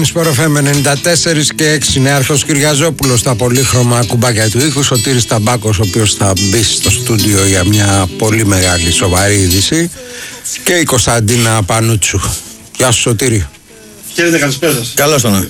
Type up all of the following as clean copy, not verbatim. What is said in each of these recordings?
Παίρνει FM 94 και 6. Νέαρχος Κυριαζόπουλος στα πολύχρωμα κουμπάκια του ήχου. Σωτήρης Ταμπάκος, ο οποίος θα μπει στο στούντιο για μια πολύ μεγάλη σοβαρή είδηση. Και η Κωνσταντίνα Πανούτσου. Γεια σου, Σωτήρη. Χαίρετε, καλησπέρα σας. Καλώς τον.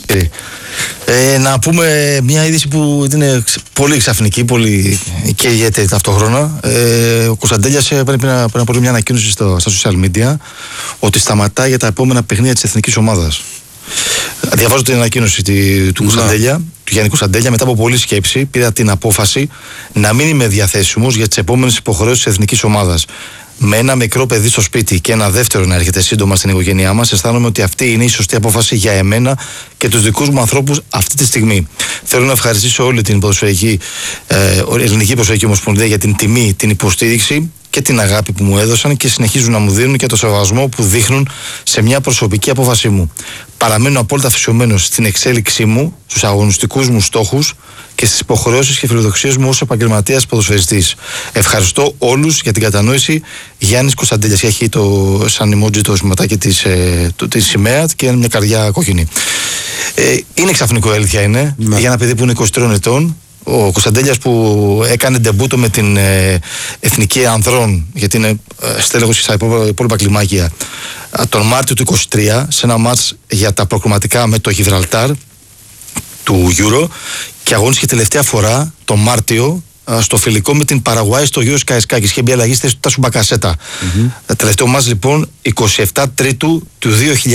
Να πούμε μια είδηση που είναι πολύ ξαφνική, πολύ και ιδιαίτερη ταυτόχρονα. Ο Κωνσταντέλιας πριν από πολύ μια ανακοίνωση στα social media ότι σταματάει για τα επόμενα παιχνίδια της εθνικής ομάδας. Διαβάζω την ανακοίνωση του Κωνσταντέλια, του Γιάννη Κωνσταντέλια. Μετά από πολλή σκέψη, πήρα την απόφαση να μην είμαι διαθέσιμος για τις επόμενες υποχρεώσεις της εθνικής ομάδας. Με ένα μικρό παιδί στο σπίτι και ένα δεύτερο να έρχεται σύντομα στην οικογένειά μας, αισθάνομαι ότι αυτή είναι η σωστή απόφαση για εμένα και τους δικούς μου ανθρώπους αυτή τη στιγμή. Θέλω να ευχαριστήσω όλη την Ελληνική Ποδοσφαιρική Ομοσπονδία για την τιμή, την υποστήριξη και την αγάπη που μου έδωσαν και συνεχίζουν να μου δίνουν και το σεβασμό που δείχνουν σε μια προσωπική απόφασή μου. Παραμένω απόλυτα αφοσιωμένος στην εξέλιξή μου, στους αγωνιστικούς μου στόχους και στις υποχρεώσεις και φιλοδοξίες μου ως επαγγελματίας ποδοσφαιριστής. Ευχαριστώ όλους για την κατανόηση. Γιάννης Κωνσταντέλιας. Και έχει σαν emoji το σηματάκι τη σημαία και μια καρδιά κόκκινη. Είναι ξαφνικό, αλήθεια είναι, για ένα παιδί που είναι 23 ετών. Ο Κωνσταντέλιας που έκανε ντεμπούτο με την Εθνική Ανδρών, γιατί είναι στέλεχος στα υπόλοιπα κλιμάκια, τον Μάρτιο του 23 σε ένα μάτς για τα προκριματικά με το Γιβραλτάρ του Euro, και αγώνισε τελευταία φορά τον Μάρτιο στο φιλικό με την Παραγουάη στο Γιώργος Καραϊσκάκης. Είχε μπει αλλαγή στη Τάσου Μπακασέτα. Τελευταίο μας λοιπόν 27 Τρίτου του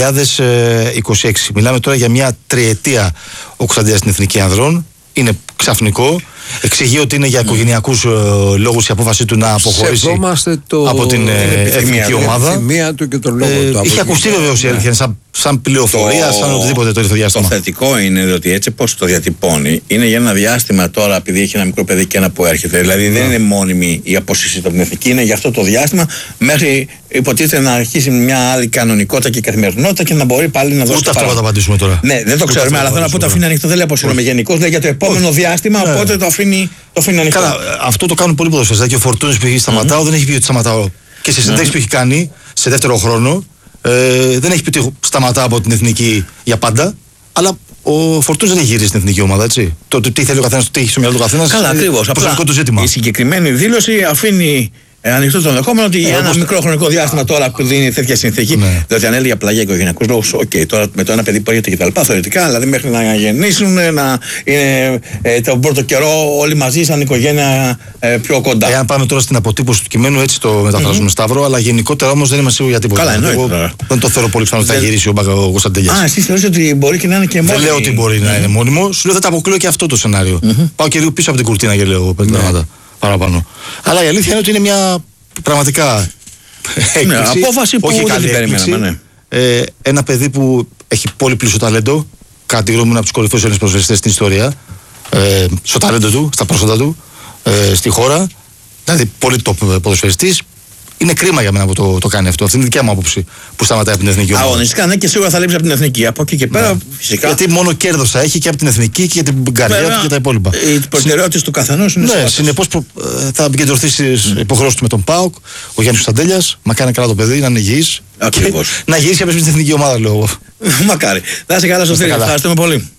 2026. Μιλάμε τώρα για μια τριετία ο Κωνσταντέλιας στην Εθνική Ανδρών. Είναι ξαφνικό. Εξηγεί ότι είναι για οικογενειακούς λόγους η απόφαση του να αποχωρήσει από την εθνική ομάδα. Του και το λόγο του. Είχε ακουστεί βεβαίως η αλήθεια, σαν πληροφορία, σαν οτιδήποτε το διάστημα. Το θετικό είναι ότι έτσι πώς το διατυπώνει, είναι για ένα διάστημα τώρα, επειδή έχει ένα μικρό παιδί και ένα που έρχεται. Δηλαδή δεν είναι μόνιμη η απόσυρση από την εθνική, είναι για αυτό το διάστημα μέχρι υποτίθεται να αρχίσει μια άλλη κανονικότητα και καθημερινότητα και να μπορεί πάλι να δώσει. Ούτε αυτό θα το απαντήσουμε τώρα. Ναι, δεν το ξέρουμε, αλλά θέλω να πω το αφήνει ανοιχτό. Δεν λέει αποσύρωμαι γενικώς, λέει για το επόμενο διάστημα, οπότε το αφήνει ανοιχτό. Καλά, αυτό το κάνουν πολλοί ποδοσφαιριστές. Και ο Φορτούνης που έχει σταματάω δεν έχει πει ότι σταματάω. Και σε συνέντευξη που έχει κάνει σε δεύτερο χρόνο, δεν έχει πει ότι σταματάω από την εθνική για πάντα. Αλλά ο Φορτούνης δεν έχει γυρίσει στην εθνική ομάδα, έτσι. Το τι θέλει ο καθένας, το τι έχει στο μυαλό του καθένας. Καλά, ακριβώς. Προσωπικό του ζήτημα. Η συγκεκριμένη δήλωση αφήνει ανοιχτό το ενδεχόμενο ότι για ένα μικρό χρονικό διάστημα τώρα που δίνει τέτοια συνθήκη. Διότι αν έλεγε απλά για οικογενειακούς λόγους, τώρα με το ένα παιδί που έρχεται κτλ. Θεωρητικά, δηλαδή μέχρι να γεννήσουν, να είναι τον πρώτο καιρό όλοι μαζί σαν οικογένεια πιο κοντά. Εάν πάμε τώρα στην αποτύπωση του κειμένου, έτσι το μεταφράζουμε, Σταύρο, αλλά γενικότερα όμως δεν είμαι σίγουρο για τίποτα. Καλά, εννοείται. Δεν το θεωρώ πολύ πιθανό ότι θα γυρίσει ο Κωνσταντέλιας. Εσύ θεωρείς ότι μπορεί και να είναι και μόνιμο. Δεν λέω ότι μπορεί να είναι μόνιμο, σου λέω δεν τα αποκλείω και αυτό το σενάριο. Πάω και λίγο πίσω από την κουρτίνα και λέω πέντε πράγματα παραπάνω. Αλλά η αλήθεια είναι ότι είναι μια πραγματικά έκπληξη, απόφαση που δεν την περιμέναμε. Ένα παιδί που έχει πολύ πλούσιο ταλέντο, κατά τη γνώμη μου είναι από τους κορυφαίους Έλληνες ποδοσφαιριστές στην ιστορία, στο ταλέντο του, στα πρόσφατα του, στη χώρα. Δηλαδή πολύ top ποδοσφαιριστής. Είναι κρίμα για μένα που το κάνει αυτό. Αυτή είναι η δικιά μου άποψη που σταματάει από την εθνική ομάδα. Αγωνιστικά, ναι, και σίγουρα θα λείψει από την εθνική. Από εκεί και πέρα, φυσικά. Γιατί μόνο κέρδος θα έχει και από την εθνική και για την καριέρα του και τα υπόλοιπα. Οι προτεραιότητες του καθενός είναι ναι, συνεπώς θα επικεντρωθεί στις υποχρεώσεις του με τον ΠΑΟΚ, ο Γιάννης Κωνσταντέλιας. Μα κάνει καλά το παιδί, να είναι υγιής. Ακριβώς. Να γυρίσει απ' στην εθνική ομάδα, λέω εγώ. Μακάρι. Να είσαι καλά, Σωτήρη. Ευχαριστούμε πολύ.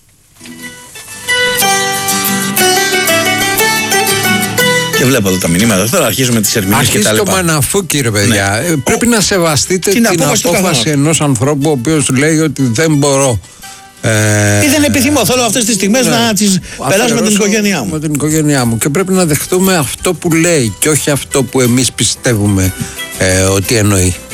Και βλέπω εδώ τα μηνύματα. Τώρα αρχίζουμε τις ερμηνείες και τα λοιπά. Αρχίζει το μαναφούκι, ρε παιδιά. Ναι. Πρέπει να σεβαστείτε την απόφαση ενός ανθρώπου ο οποίος λέει ότι δεν μπορώ. Ή δεν επιθυμώ. Θέλω αυτές τις στιγμές να τις περάσω με την οικογένειά μου. Με την οικογένειά μου. Και πρέπει να δεχτούμε αυτό που λέει και όχι αυτό που εμείς πιστεύουμε ότι εννοεί.